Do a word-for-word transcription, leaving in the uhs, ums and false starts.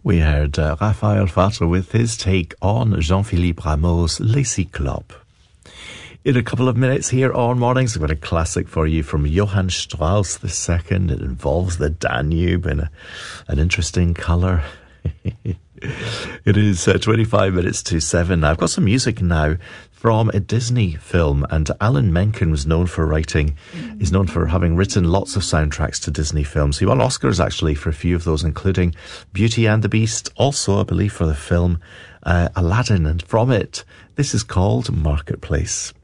We heard uh, Raphael Vater with his take on Jean-Philippe Rameau's Les Cyclopes. In a couple of minutes here on Mornings, I've got a classic for you from Johann Strauss the Second. It involves the Danube in a, an interesting colour. It is uh, twenty-five minutes to seven. I've got some music now from a Disney film, and Alan Menken was known for writing, is known for having written lots of soundtracks to Disney films. He won Oscars actually for a few of those, including Beauty and the Beast, also I believe for the film uh, Aladdin, and from it, this is called Marketplace.